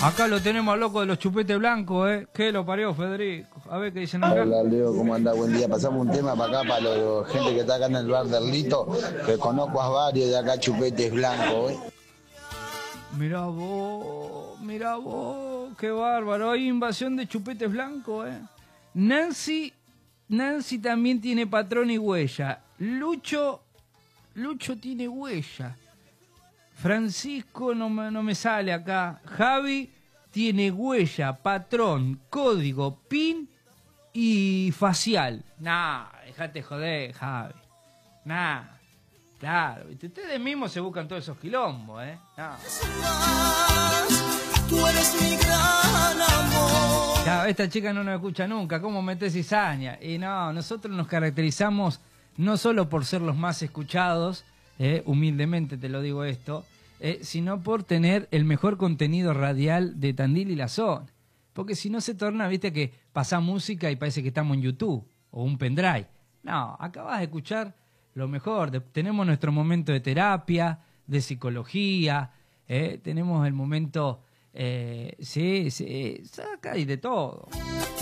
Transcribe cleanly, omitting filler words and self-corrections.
Acá lo tenemos al loco de los chupetes blancos, ¿eh? ¿Qué lo parió, Federico? A ver qué dicen acá. Hola Leo, ¿cómo andás? Buen día. Pasamos un tema para acá, para la gente que está acá en el bar del Lito, que conozco a varios de acá, chupetes blancos, ¿eh? Mirá vos, qué bárbaro. Hay invasión de chupetes blancos, ¿eh? Nancy también tiene patrón y huella. Lucho tiene huella. Francisco no me sale acá. Javi tiene huella, patrón, código, PIN y facial. Nah, dejate joder, Javi. Nah, claro. Ustedes mismos se buscan todos esos quilombos, ¿eh? Nah. Tú eres mi gran amor. Claro, esta chica no nos escucha nunca. ¿Cómo metés cizaña? Y no, nosotros nos caracterizamos no solo por ser los más escuchados, humildemente te lo digo esto, sino por tener el mejor contenido radial de Tandil y la zona. Porque si no se torna, viste, que pasa música y parece que estamos en YouTube o un pendrive. No, acá vas a escuchar lo mejor. Tenemos nuestro momento de terapia, de psicología, tenemos el momento, acá hay de todo.